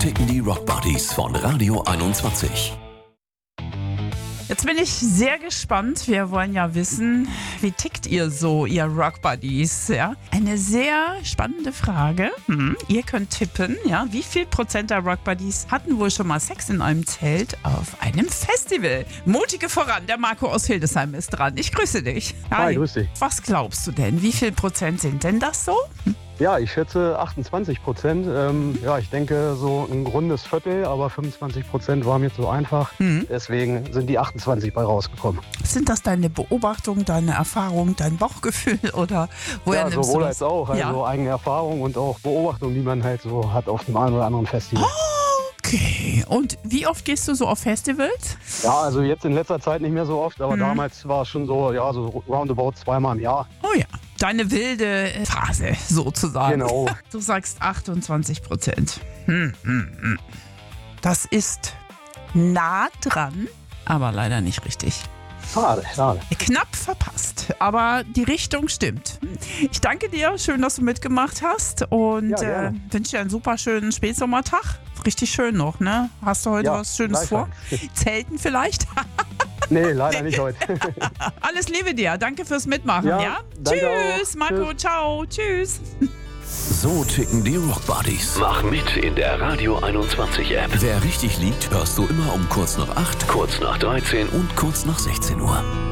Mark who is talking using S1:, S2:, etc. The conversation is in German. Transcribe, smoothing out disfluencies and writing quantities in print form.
S1: ticken die Rockbuddies von Radio 21.
S2: Jetzt bin ich sehr gespannt. Wir wollen ja wissen, wie tickt ihr so, ihr Rockbuddies? Ja? Eine sehr spannende Frage. Ihr könnt tippen, ja, wie viel Prozent der Rockbuddies hatten wohl schon mal Sex in einem Zelt auf einem Festival? Mutige voran, der Marco aus Hildesheim ist dran. Ich grüße dich.
S3: Hi, grüß dich.
S2: Was glaubst du denn? Wie viel Prozent sind denn das so?
S3: Ja, ich schätze 28%. Ja, ich denke so ein rundes Viertel, aber 25% war mir zu einfach. Deswegen sind die 28 bei rausgekommen.
S2: Sind das deine Beobachtung, deine Erfahrung, dein Bauchgefühl oder woher nimmst
S3: sowohl
S2: du das?
S3: als auch. Also eigene Erfahrung und auch Beobachtung, die man halt so hat auf dem einen oder anderen Festival.
S2: Okay, und wie oft gehst du so auf Festivals?
S3: Ja, also jetzt in letzter Zeit nicht mehr so oft, aber damals war es schon so, ja, so roundabout 2-mal im Jahr.
S2: Oh ja, deine wilde Phase sozusagen.
S3: Genau.
S2: Du sagst 28%. Das ist nah dran, aber leider nicht richtig.
S3: Schade.
S2: Knapp verpasst, aber die Richtung stimmt. Ich danke dir, schön, dass du mitgemacht hast und
S3: Ja,
S2: wünsche dir einen super schönen Spätsommertag. Richtig schön noch, ne? Hast du heute was Schönes vor? Zelten vielleicht?
S3: Nee, leider nicht heute.
S2: Alles Liebe dir, danke fürs Mitmachen, ja?
S3: Danke
S2: Tschüss,
S3: auch.
S2: Marco,
S3: Tschüss.
S2: ciao, tschüss.
S1: So ticken die Rockbuddies.
S4: Mach mit in der Radio 21 App.
S1: Wer richtig liegt, hörst du immer um kurz nach 8,
S4: Kurz nach 13
S1: und kurz nach 16 Uhr.